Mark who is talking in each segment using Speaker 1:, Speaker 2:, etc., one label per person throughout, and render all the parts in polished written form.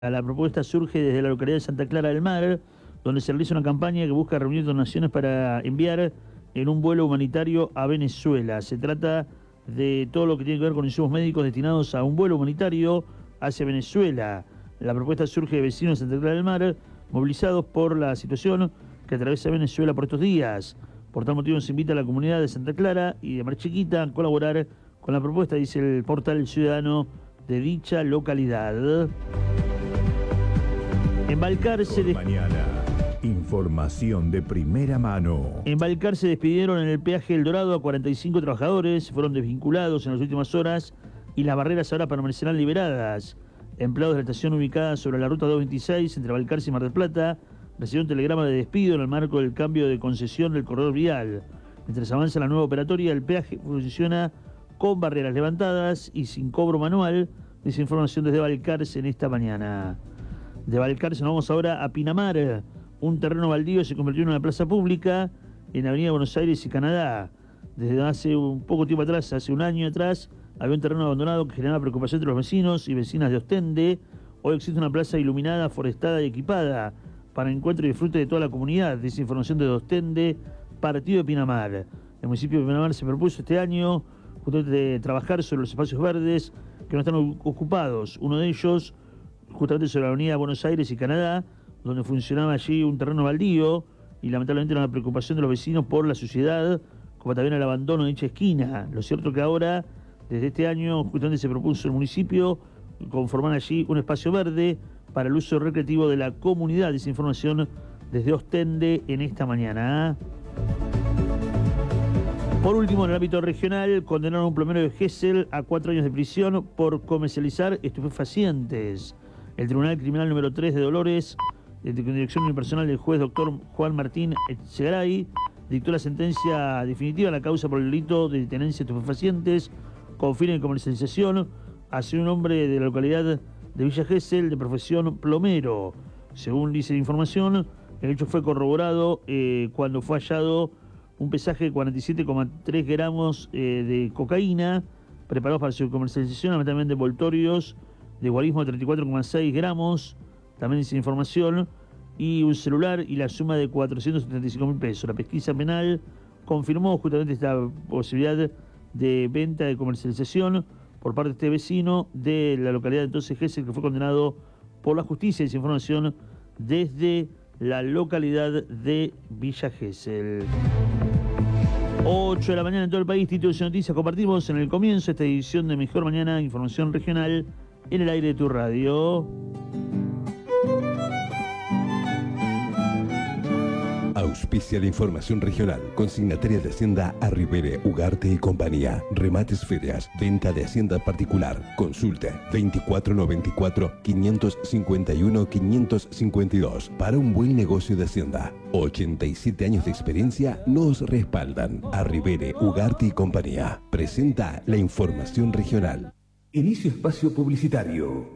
Speaker 1: La propuesta surge desde la localidad de Santa Clara del Mar, donde se realiza una campaña que busca reunir donaciones para enviar en un vuelo humanitario a Venezuela. Se trata de todo lo que tiene que ver con insumos médicos destinados a un vuelo humanitario hacia Venezuela. La propuesta surge de vecinos de Santa Clara del Mar, movilizados por la situación que atraviesa Venezuela por estos días. Por tal motivo se invita a la comunidad de Santa Clara y de Mar Chiquita a colaborar con la propuesta, dice el portal ciudadano de dicha localidad. En Balcarce,
Speaker 2: mañana, información de primera mano.
Speaker 1: En Balcarce despidieron en el peaje El Dorado a 45 trabajadores, fueron desvinculados en las últimas horas y las barreras ahora permanecerán liberadas. Empleados de la estación ubicada sobre la ruta 226 entre Balcarce y Mar del Plata recibieron un telegrama de despido en el marco del cambio de concesión del corredor vial. Mientras avanza la nueva operatoria, el peaje funciona con barreras levantadas y sin cobro manual. Dice información desde Balcarce en esta mañana. De Balcarce nos vamos ahora a Pinamar. Un terreno baldío se convirtió en una plaza pública en Avenida Buenos Aires y Canadá. Desde hace un poco tiempo atrás, hace un año atrás, había un terreno abandonado que generaba preocupación entre los vecinos y vecinas de Ostende. Hoy existe una plaza iluminada, forestada y equipada para encuentro y disfrute de toda la comunidad. Dice información de Ostende, partido de Pinamar. El municipio de Pinamar se propuso este año justamente trabajar sobre los espacios verdes que no están ocupados. Uno de ellos justamente sobre la avenida Buenos Aires y Canadá, donde funcionaba allí un terreno baldío y lamentablemente era una preocupación de los vecinos por la suciedad, como también el abandono de dicha esquina. Lo cierto que ahora, desde este año, justamente se propuso el municipio conformar allí un espacio verde para el uso recreativo de la comunidad. Esa información desde Ostende en esta mañana. Por último, en el ámbito regional, condenaron a un plomero de Gesell a 4 años de prisión por comercializar estupefacientes. El Tribunal Criminal número 3 de Dolores, con dirección unipersonal del juez doctor Juan Martín Echegaray, dictó la sentencia definitiva a la causa por el delito de tenencia de estupefacientes con fines de comercialización hacia un hombre de la localidad de Villa Gesell de profesión plomero. Según dice la información, el hecho fue corroborado cuando fue hallado un pesaje de 47,3 gramos de cocaína preparados para su comercialización, lamentablemente envoltorios de guarismo de 34,6 gramos, también dice información, y un celular y la suma de 475.000 pesos. La pesquisa penal confirmó justamente esta posibilidad de venta de comercialización por parte de este vecino de la localidad de entonces Gesell, que fue condenado por la justicia. Esa información desde la localidad de Villa Gesell. 8 de la mañana en todo el país, títulos de noticias. Compartimos en el comienzo esta edición de Mejor Mañana, información regional en el aire de tu radio.
Speaker 3: Auspicia la información regional. Consignataria de Hacienda Arribere, Ugarte y Compañía. Remates ferias. Venta de Hacienda particular. Consulte 2494-551-552. Para un buen negocio de Hacienda. 87 años de experiencia nos respaldan. Arribere, Ugarte y Compañía. Presenta la información regional.
Speaker 4: Inicio espacio publicitario.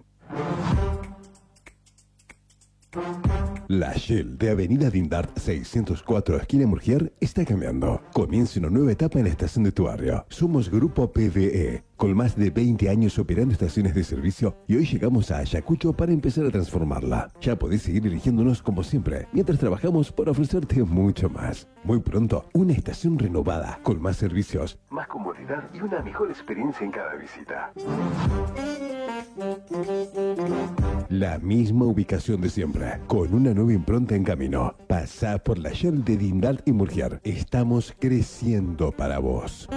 Speaker 3: La Shell de Avenida Dindart 604, esquina Murgier, está cambiando. Comienza una nueva etapa en la estación de tu barrio. Somos Grupo PVE, con más de 20 años operando estaciones de servicio, y hoy llegamos a Ayacucho para empezar a transformarla. Ya podés seguir eligiéndonos como siempre, mientras trabajamos por ofrecerte mucho más. Muy pronto, una estación renovada, con más servicios,
Speaker 4: Más comodidad y una mejor experiencia en cada visita.
Speaker 3: la misma ubicación de siempre, con una nueva impronta en camino. Pasá por la Shell de Dindart y Murgier. Estamos creciendo para vos.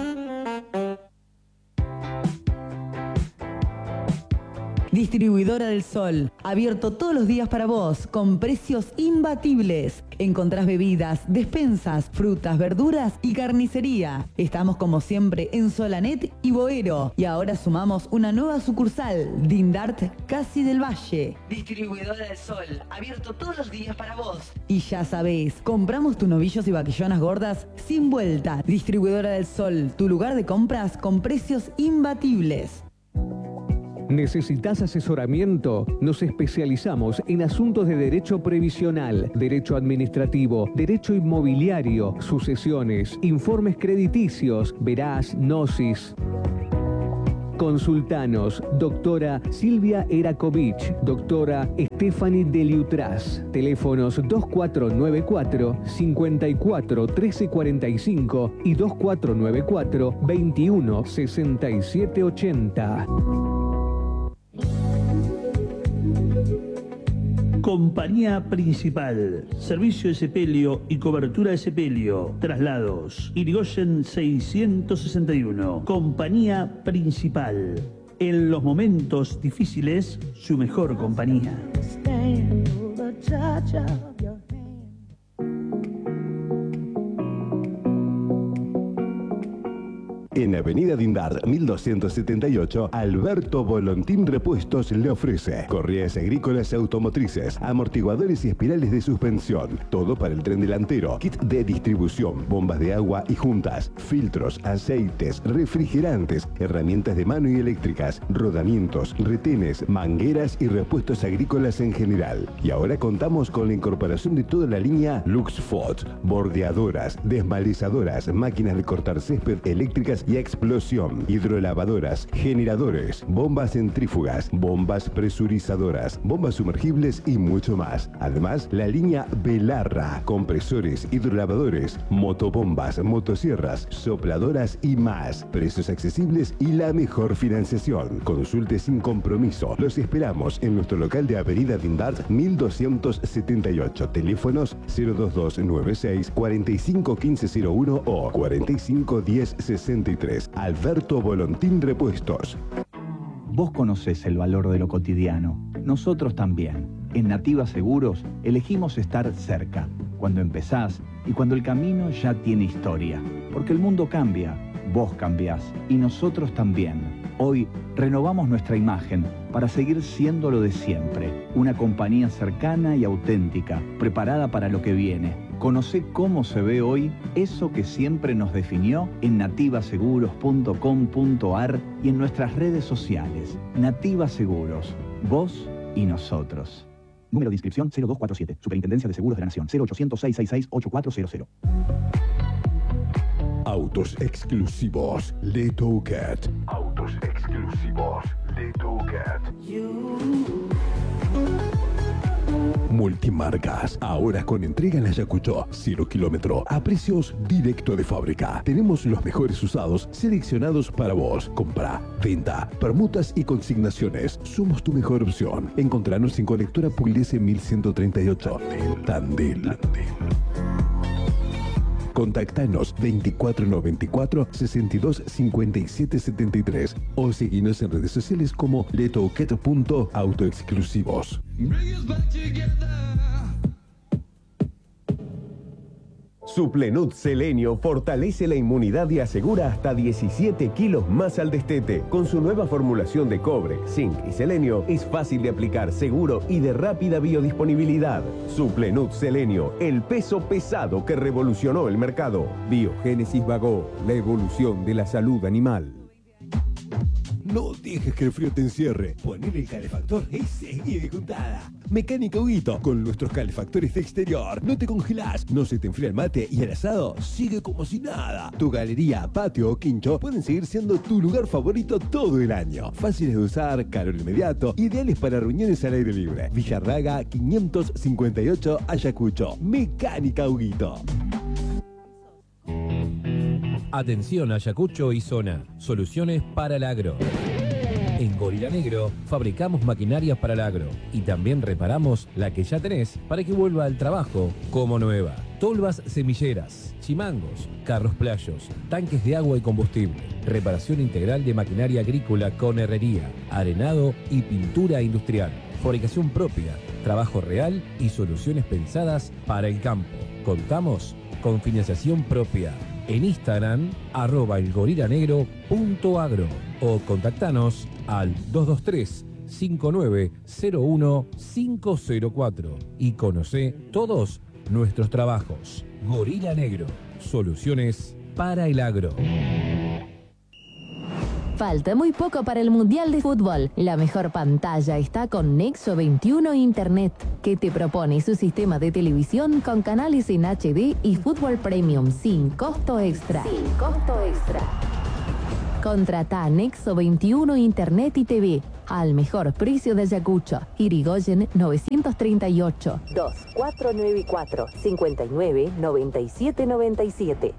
Speaker 5: Distribuidora del Sol, abierto todos los días para vos, con precios imbatibles. Encontrás bebidas, despensas, frutas, verduras y carnicería. Estamos como siempre en Solanet y Boero. Y ahora sumamos una nueva sucursal, Dindart Casi del Valle. Distribuidora del Sol, abierto todos los días para vos. Y ya sabés, compramos tus novillos y vaquillonas gordas sin vuelta. Distribuidora del Sol, tu lugar de compras con precios imbatibles.
Speaker 6: ¿Necesitas asesoramiento? Nos especializamos en asuntos de derecho previsional, derecho administrativo, derecho inmobiliario, sucesiones, informes crediticios, verás, gnosis. Consultanos, doctora Silvia Erakovich, doctora Stephanie Deliutras. Teléfonos 2494-541345 y 2494-216780.
Speaker 1: Compañía Principal, servicio de sepelio y cobertura de sepelio, traslados, Irigoyen 661. Compañía Principal, en los momentos difíciles, su mejor compañía.
Speaker 3: En Avenida Dindart 1278, Alberto Volontín Repuestos le ofrece correas agrícolas y automotrices, amortiguadores y espirales de suspensión, todo para el tren delantero, kit de distribución, bombas de agua y juntas, filtros, aceites, refrigerantes, herramientas de mano y eléctricas, rodamientos, retenes, mangueras y repuestos agrícolas en general. Y ahora contamos con la incorporación de toda la línea Luxfoot, bordeadoras, desmalizadoras, máquinas de cortar césped eléctricas y explosión, hidrolavadoras, generadores, bombas centrífugas, bombas presurizadoras, bombas sumergibles y mucho más. Además, la línea Belarra, compresores, hidrolavadores, motobombas, motosierras, sopladoras y más. Precios accesibles y la mejor financiación. Consulte sin compromiso. Los esperamos en nuestro local de Avenida Dindart 1278. Teléfonos 02296 451501 o 451063. Alberto Volontín Repuestos.
Speaker 7: Vos conocés el valor de lo cotidiano. Nosotros también. En Nativa Seguros elegimos estar cerca, cuando empezás y cuando el camino ya tiene historia. Porque el mundo cambia, vos cambiás y nosotros también. Hoy renovamos nuestra imagen para seguir siendo lo de siempre. Una compañía cercana y auténtica, preparada para lo que viene. Conocé cómo se ve hoy eso que siempre nos definió en nativaseguros.com.ar y en nuestras redes sociales. Nativa Seguros, vos y nosotros. Número de inscripción 0247. Superintendencia de Seguros de la Nación. 0800-666-8400.
Speaker 3: Autos exclusivos Letouket.
Speaker 4: Autos exclusivos Letouket.
Speaker 3: Multimarcas, ahora con entrega en Ayacucho, 0 kilómetro, a precios directo de fábrica. Tenemos los mejores usados seleccionados para vos. Compra, venta, permutas y consignaciones. Somos tu mejor opción. Encontranos en Colectora Pugliese 1138. Tandil. Contactanos 2494-625773 o seguinos en redes sociales como letouket.autoexclusivos.
Speaker 8: Suplenut Selenio fortalece la inmunidad y asegura hasta 17 kilos más al destete. Con su nueva formulación de cobre, zinc y selenio, es fácil de aplicar, seguro y de rápida biodisponibilidad. Suplenut Selenio, el peso pesado que revolucionó el mercado.
Speaker 9: Biogénesis Vagó, la evolución de la salud animal.
Speaker 3: No dejes que el frío te encierre. Poner el calefactor y seguir de juntada. Mecánica Huguito, con nuestros calefactores de exterior. No te congelás, no se te enfría el mate y el asado sigue como si nada. Tu galería, patio o quincho pueden seguir siendo tu lugar favorito todo el año. Fáciles de usar, calor inmediato, ideales para reuniones al aire libre. Villarraga 558 Ayacucho. Mecánica Huguito.
Speaker 10: Atención Ayacucho y zona, soluciones para el agro. En Gorila Negro fabricamos maquinarias para el agro y también reparamos la que ya tenés para que vuelva al trabajo como nueva. Tolvas semilleras, chimangos, carros playos, tanques de agua y combustible, reparación integral de maquinaria agrícola con herrería, arenado y pintura industrial, fabricación propia, trabajo real y soluciones pensadas para el campo. Contamos con financiación propia. En Instagram, @elgorilanegro.agro o contactanos al 223-5901-504 y conoce todos nuestros trabajos. Gorila Negro, soluciones para el agro.
Speaker 11: Falta muy poco para el Mundial de Fútbol. La mejor pantalla está con Nexo 21 Internet, que te propone su sistema de televisión con canales en HD y fútbol premium sin costo extra. Contrata Nexo 21 Internet y TV al mejor precio de Ayacucho. Irigoyen 938 2494 59 97 97.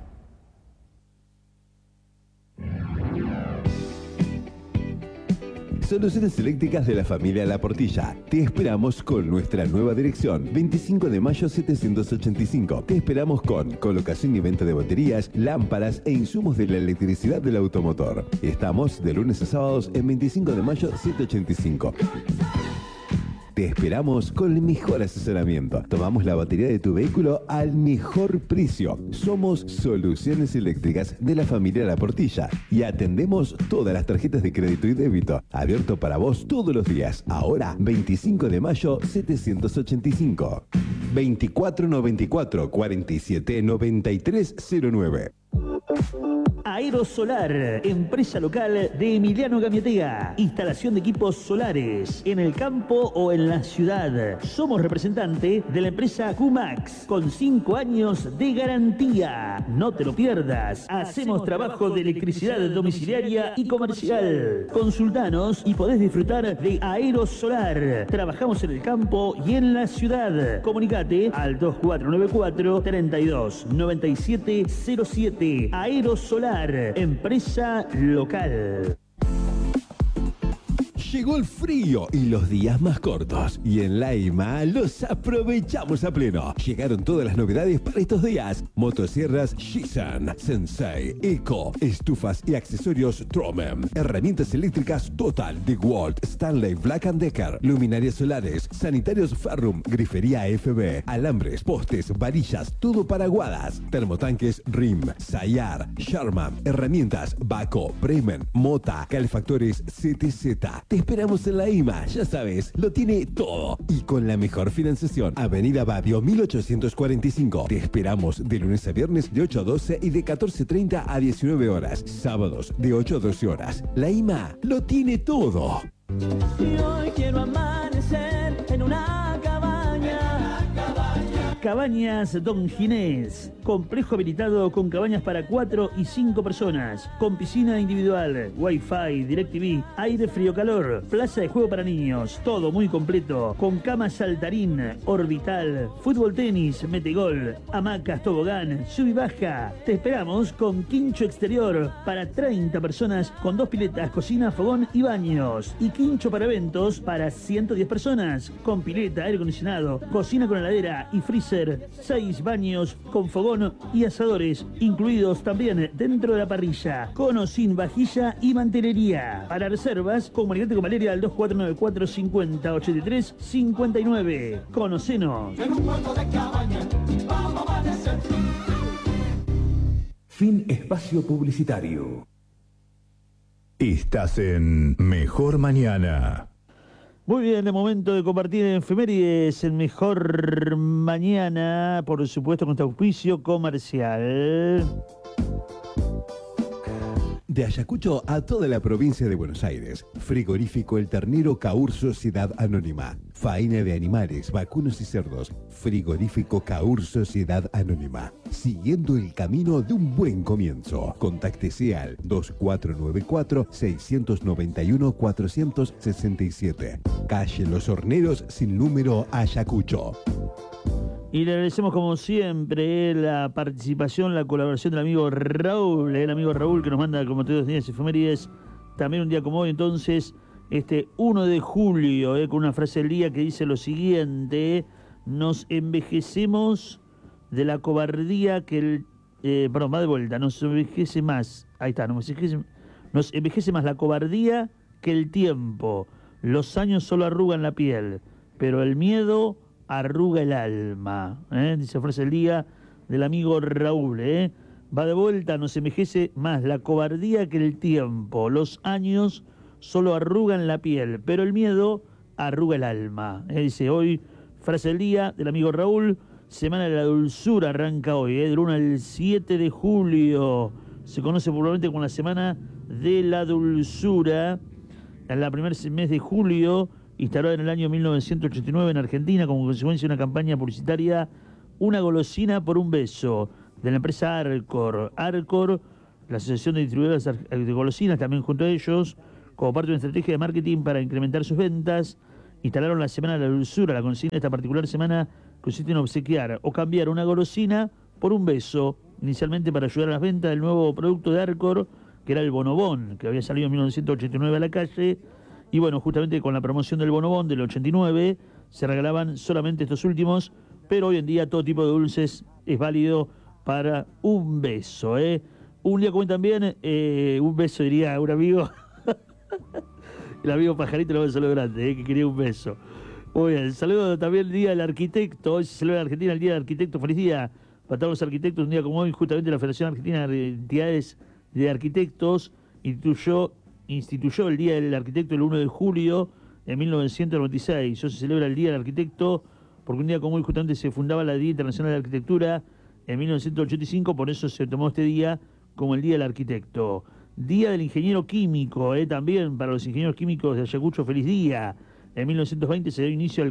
Speaker 3: Soluciones eléctricas de la familia La Portilla. Te esperamos con nuestra nueva dirección. 25 de mayo 785. Te esperamos con colocación y venta de baterías, lámparas e insumos de la electricidad del automotor. Estamos de lunes a sábados en 25 de mayo 785. Te esperamos con el mejor asesoramiento. Tomamos la batería de tu vehículo al mejor precio. Somos Soluciones Eléctricas de la familia La Portilla y atendemos todas las tarjetas de crédito y débito. Abierto para vos todos los días. Ahora, 25 de mayo 785. 2494 47 9309.
Speaker 1: Aerosolar, empresa local de Emiliano Gamiatea. Instalación de equipos solares en el campo o en la ciudad. Somos representante de la empresa QMAX con 5 años de garantía. No te lo pierdas. Hacemos trabajo de electricidad domiciliaria y comercial. Consultanos y podés disfrutar de Aerosolar. Trabajamos en el campo y en la ciudad. Comunicate al 2494 32 97 07. Aerosolar, empresa local.
Speaker 3: Llegó el frío y los días más cortos. Y en Laima los aprovechamos a pleno. Llegaron todas las novedades para estos días. Motosierras Shisan, Sensei, Eco, estufas y accesorios Tromem. Herramientas eléctricas Total, DeWalt, Stanley, Black & Decker. Luminarias solares, sanitarios Ferrum, grifería FB, alambres, postes, varillas, todo para aguadas. Termotanques RIM, Sayar, Sharman. Herramientas Baco, Bremen, Mota, calefactores CTZ. Te esperamos en la IMA, ya sabes, lo tiene todo. Y con la mejor financiación. Avenida Badio 1845. Te esperamos de lunes a viernes de 8 a 12 y de 14:30 a 19 horas. Sábados de 8 a 12 horas. La IMA lo tiene todo.
Speaker 1: Y hoy quiero amanecer en una cabaña. Cabañas Don Ginés. Complejo habilitado con cabañas para 4 y 5 personas. Con piscina individual, Wi-Fi, DirecTV, aire frío-calor, plaza de juego para niños. Todo muy completo. Con cama saltarín, orbital, fútbol tenis, metegol, hamacas, tobogán, sub y baja. Te esperamos con quincho exterior para 30 personas con 2 piletas, cocina, fogón y baños. Y quincho para eventos para 110 personas. Con pileta, aire acondicionado, cocina con heladera y freezer. 6 baños con fogón y asadores, incluidos también dentro de la parrilla, con o sin vajilla y mantelería. Para reservas, comunicate con Valeria al 2494 50 83 59. Conocenos.
Speaker 2: Fin espacio publicitario. Estás en Mejor Mañana.
Speaker 1: Muy bien, el momento de compartir en efemérides el Mejor Mañana, por supuesto con este auspicio comercial.
Speaker 3: De Ayacucho a toda la provincia de Buenos Aires. Frigorífico El Ternero Caur Sociedad Anónima. Faena de animales, vacunos y cerdos. Frigorífico Caur Sociedad Anónima. Siguiendo el camino de un buen comienzo. Contáctese al 2494-691-467. Calle Los Horneros sin número Ayacucho.
Speaker 1: Y le agradecemos como siempre la participación, la colaboración del amigo Raúl, el amigo Raúl que nos manda como todos los días efemérides, también un día como hoy, entonces, 1 de julio, con una frase del día que dice lo siguiente: nos envejecemos de la cobardía que va de vuelta, nos envejece más, ahí está, nos envejece más la cobardía que el tiempo, los años solo arrugan la piel, pero el miedo arruga el alma, dice frase del día del amigo Raúl, va de vuelta, nos envejece más la cobardía que el tiempo, los años solo arrugan la piel, pero el miedo arruga el alma, dice hoy, frase del día del amigo Raúl. Semana de la Dulzura arranca hoy, del 1 al 7 de julio, se conoce popularmente como la Semana de la Dulzura, en la primer mes de julio, instalada en el año 1989 en Argentina como consecuencia de una campaña publicitaria, una golosina por un beso, de la empresa Arcor. Arcor la Asociación de Distribuidores de Golosinas, también junto a ellos, como parte de una estrategia de marketing para incrementar sus ventas, instalaron la Semana de la Dulzura. La consigna de esta particular semana consiste en obsequiar o cambiar una golosina por un beso, inicialmente para ayudar a las ventas del nuevo producto de Arcor, que era el Bonobón, que había salido en 1989 a la calle. Y bueno, justamente con la promoción del Bonobón del 89 se regalaban solamente estos últimos, pero hoy en día todo tipo de dulces es válido para un beso, ¿eh? Un día como hoy también, un beso diría un amigo, el amigo Pajarito, lo voy a saludar grande, que quería un beso. Muy bien, saludo también el Día del Arquitecto. Hoy se celebra en Argentina el Día del Arquitecto. Feliz día para todos los arquitectos. Un día como hoy, justamente la Federación Argentina de Entidades de Arquitectos instituyó el Día del Arquitecto el 1 de julio de 1996. Hoy se celebra el Día del Arquitecto porque un día como hoy justamente se fundaba la Día Internacional de Arquitectura en 1985. Por eso se tomó este día como el Día del Arquitecto. Día del Ingeniero Químico, también para los ingenieros químicos de Ayacucho, feliz día. En 1920 se dio inicio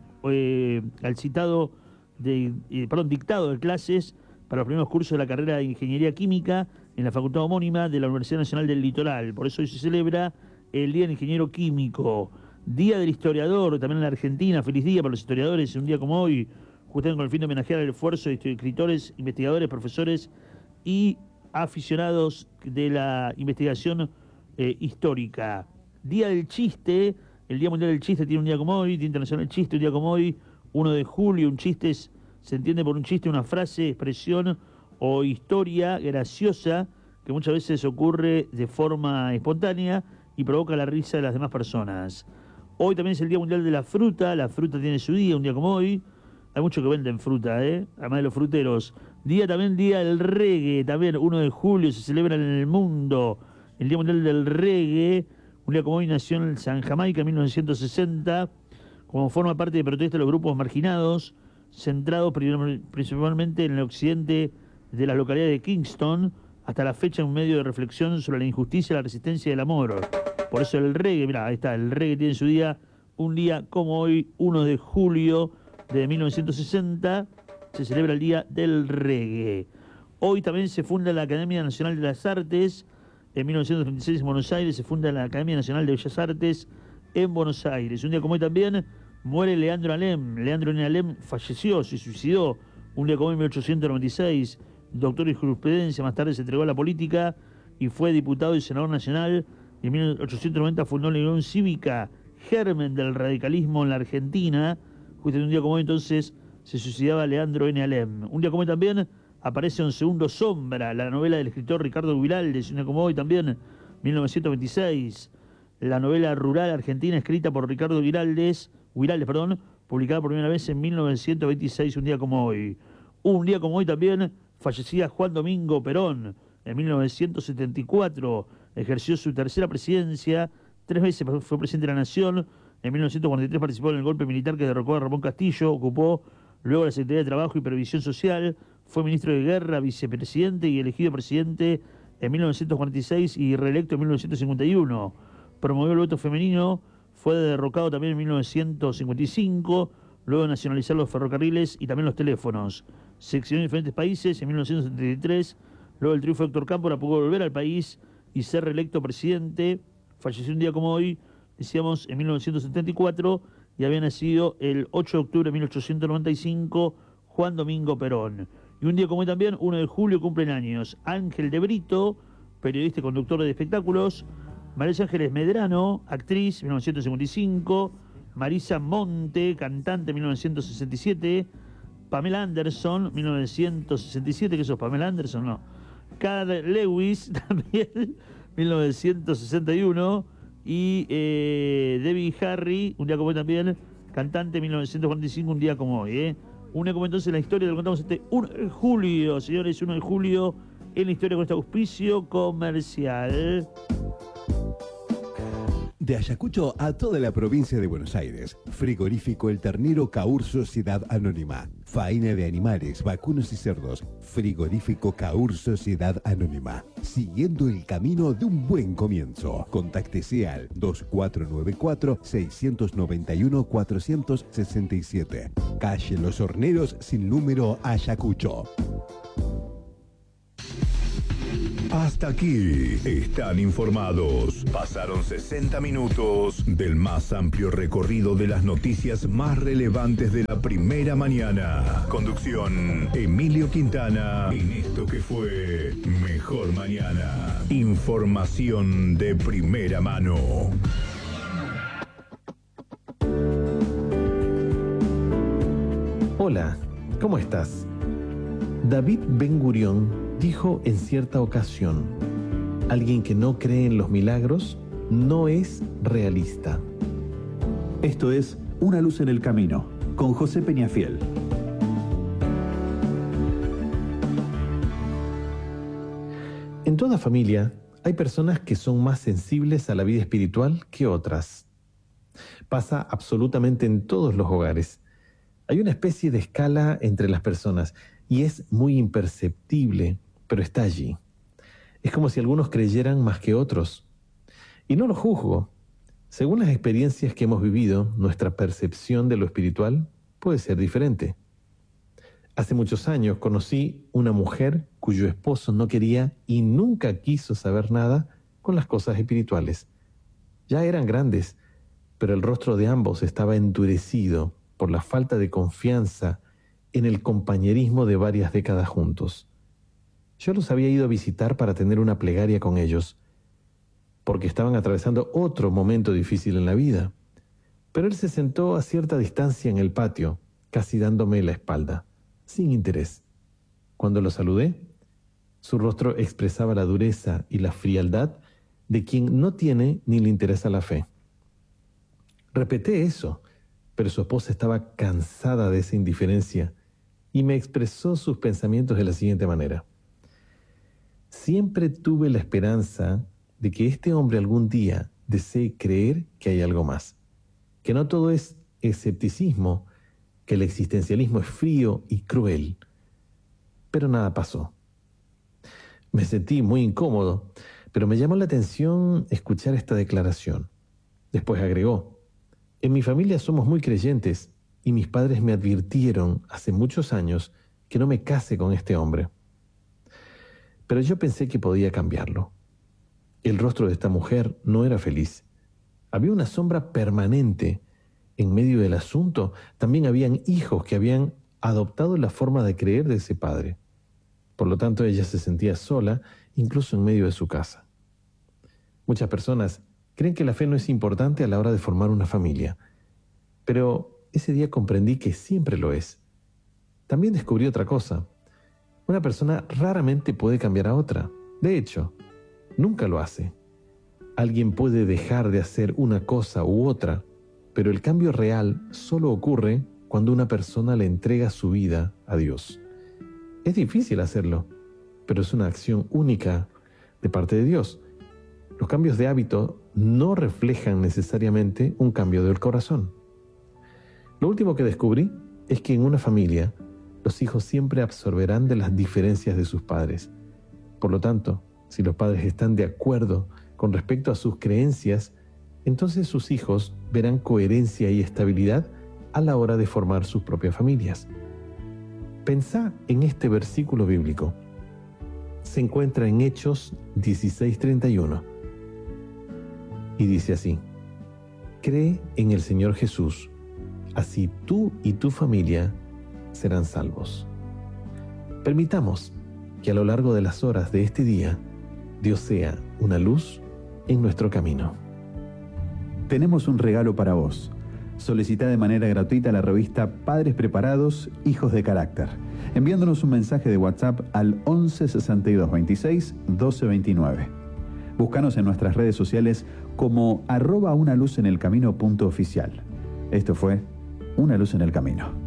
Speaker 1: al citado dictado de clases para los primeros cursos de la carrera de Ingeniería Química en la facultad homónima de la Universidad Nacional del Litoral. Por eso hoy se celebra el Día del Ingeniero Químico. Día del Historiador, también en la Argentina, feliz día para los historiadores, un día como hoy, justamente con el fin de homenajear el esfuerzo de escritores, investigadores, profesores y aficionados de la investigación histórica. Día del Chiste, el Día Mundial del Chiste tiene un día como hoy, Día Internacional del Chiste, un día como hoy, 1 de julio, un chiste se entiende por un chiste una frase, expresión o historia graciosa que muchas veces ocurre de forma espontánea y provoca la risa de las demás personas. Hoy también es el Día Mundial de la fruta tiene su día, un día como hoy. Hay muchos que venden fruta, además de los fruteros. Día del reggae, también 1 de julio se celebra en el mundo el Día Mundial del Reggae. Un día como hoy nació en San Jamaica en 1960, como forma parte de protesta de los grupos marginados, centrados principalmente en el occidente de la localidad de Kingston, hasta la fecha un medio de reflexión sobre la injusticia, la resistencia y el amor. Por eso el reggae, mirá, ahí está, el reggae tiene su día, un día como hoy, 1 de julio de 1960, se celebra el Día del Reggae. Hoy también se funda la Academia Nacional de las Artes. En 1936 en Buenos Aires se funda la Academia Nacional de Bellas Artes en Buenos Aires. Un día como hoy también muere Leandro Alem. Leandro Alem falleció, se suicidó. Un día como hoy, en 1896, doctor en jurisprudencia, más tarde se entregó a la política y fue diputado y senador nacional. En 1890 fundó la Unión Cívica, germen del radicalismo en la Argentina. Justo un día como hoy entonces se suicidaba Leandro Alem. Un día como hoy también aparece en Segundo Sombra, la novela del escritor Ricardo Guiraldes. Un día como hoy también, 1926, la novela rural argentina escrita por Ricardo Guiraldes, publicada por primera vez en 1926, un día como hoy. Un día como hoy también fallecía Juan Domingo Perón. En 1974 ejerció su tercera presidencia, 3 veces fue presidente de la Nación. En 1943 participó en el golpe militar que derrocó a Ramón Castillo, ocupó luego la Secretaría de Trabajo y Previsión Social, fue ministro de Guerra, vicepresidente y elegido presidente en 1946 y reelecto en 1951. Promovió el voto femenino, fue derrocado también en 1955, luego de nacionalizar los ferrocarriles y también los teléfonos. Se exilió en diferentes países en 1973, luego del triunfo de Héctor Cámpora pudo volver al país y ser reelecto presidente. Falleció un día como hoy, decíamos, en 1974, y había nacido el 8 de octubre de 1895 Juan Domingo Perón. Y un día como hoy también, 1 de julio, cumplen años Ángel de Brito, periodista y conductor de espectáculos; María Ángeles Medrano, actriz, 1955; Marisa Monte, cantante, 1967; Pamela Anderson, 1967, ¿qué sos, Pamela Anderson? No. Carl Lewis, también, 1961, y Debbie Harry, un día como hoy también, cantante, 1945, un día como hoy, Un día como entonces la historia, lo contamos 1 de julio, señores, 1 de julio, en la historia con este auspicio comercial.
Speaker 3: De Ayacucho a toda la provincia de Buenos Aires. Frigorífico El Ternero Caur Sociedad Anónima. Faena de animales, vacunos y cerdos. Frigorífico Caur Sociedad Anónima. Siguiendo el camino de un buen comienzo. Contáctese al 2494-691-467. Calle Los Horneros sin número, Ayacucho.
Speaker 2: Hasta aquí están informados. Pasaron 60 minutos del más amplio recorrido de las noticias más relevantes de la primera mañana. Conducción, Emilio Quintana, en esto que fue Mejor Mañana. Información de primera mano.
Speaker 12: Hola, ¿cómo estás? David Ben-Gurión dijo en cierta ocasión: alguien que no cree en los milagros no es realista.
Speaker 13: Esto es Una luz en el camino, con José Peñafiel.
Speaker 12: En toda familia hay personas que son más sensibles a la vida espiritual que otras. Pasa absolutamente en todos los hogares. Hay una especie de escala entre las personas y es muy imperceptible, pero está allí. Es como si algunos creyeran más que otros. Y no lo juzgo. Según las experiencias que hemos vivido, nuestra percepción de lo espiritual puede ser diferente. Hace muchos años conocí una mujer cuyo esposo no quería y nunca quiso saber nada con las cosas espirituales. Ya eran grandes, pero el rostro de ambos estaba endurecido por la falta de confianza en el compañerismo de varias décadas juntos. Yo los había ido a visitar para tener una plegaria con ellos, porque estaban atravesando otro momento difícil en la vida. Pero él se sentó a cierta distancia en el patio, casi dándome la espalda, sin interés. Cuando lo saludé, su rostro expresaba la dureza y la frialdad de quien no tiene ni le interesa la fe. Repeté eso, pero su esposa estaba cansada de esa indiferencia y me expresó sus pensamientos de la siguiente manera: siempre tuve la esperanza de que este hombre algún día desee creer que hay algo más, que no todo es escepticismo, que el existencialismo es frío y cruel. Pero nada pasó. Me sentí muy incómodo, pero me llamó la atención escuchar esta declaración. Después agregó: en mi familia somos muy creyentes y mis padres me advirtieron hace muchos años que no me case con este hombre. Pero yo pensé que podía cambiarlo. El rostro de esta mujer no era feliz. Había una sombra permanente. En medio del asunto también habían hijos que habían adoptado la forma de creer de ese padre. Por lo tanto, ella se sentía sola, incluso en medio de su casa. Muchas personas creen que la fe no es importante a la hora de formar una familia, pero ese día comprendí que siempre lo es. También descubrí otra cosa. Una persona raramente puede cambiar a otra. De hecho, nunca lo hace. Alguien puede dejar de hacer una cosa u otra, pero el cambio real solo ocurre cuando una persona le entrega su vida a Dios. Es difícil hacerlo, pero es una acción única de parte de Dios. Los cambios de hábito no reflejan necesariamente un cambio del corazón. Lo último que descubrí es que en una familia los hijos siempre absorberán de las diferencias de sus padres. Por lo tanto, si los padres están de acuerdo con respecto a sus creencias, entonces sus hijos verán coherencia y estabilidad a la hora de formar sus propias familias. Pensá en este versículo bíblico. Se encuentra en Hechos 16:31 y dice así: cree en el Señor Jesús, así tú y tu familia serán salvos. Permitamos que a lo largo de las horas de este día, Dios sea una luz en nuestro camino.
Speaker 13: Tenemos un regalo para vos. Solicita de manera gratuita la revista Padres Preparados, Hijos de Carácter, enviándonos un mensaje de WhatsApp al 11 62 26 12 29. Búscanos en nuestras redes sociales como @unaluzenelcamino.oficial. Esto fue Una Luz en el Camino.